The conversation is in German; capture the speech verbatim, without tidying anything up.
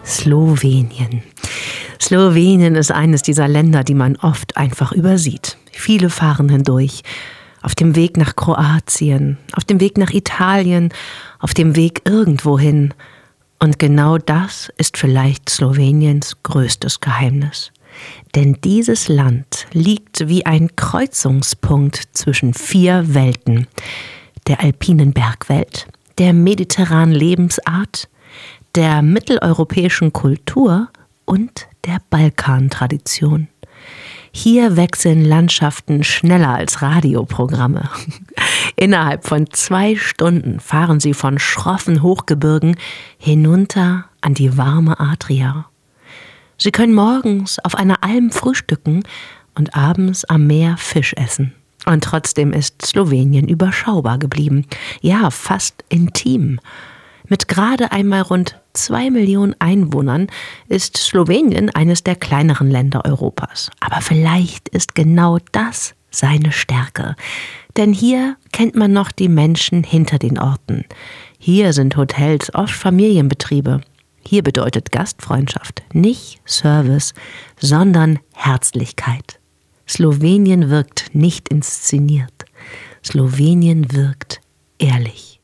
Slowenien. Slowenien ist eines dieser Länder, die man oft einfach übersieht. Viele fahren hindurch. Auf dem Weg nach Kroatien, auf dem Weg nach Italien, auf dem Weg irgendwohin. Und genau das ist vielleicht Sloweniens größtes Geheimnis. Denn dieses Land liegt wie ein Kreuzungspunkt zwischen vier Welten. Der alpinen Bergwelt, der mediterranen Lebensart, der mitteleuropäischen Kultur und der Balkantradition. Hier wechseln Landschaften schneller als Radioprogramme. Innerhalb von zwei Stunden fahren sie von schroffen Hochgebirgen hinunter an die warme Adria. Sie können morgens auf einer Alm frühstücken und abends am Meer Fisch essen. Und trotzdem ist Slowenien überschaubar geblieben. Ja, fast intim. Mit gerade einmal rund zwei Millionen Einwohnern ist Slowenien eines der kleineren Länder Europas. Aber vielleicht ist genau das seine Stärke. Denn hier kennt man noch die Menschen hinter den Orten. Hier sind Hotels oft Familienbetriebe. Hier bedeutet Gastfreundschaft nicht Service, sondern Herzlichkeit. Slowenien wirkt nicht inszeniert. Slowenien wirkt ehrlich.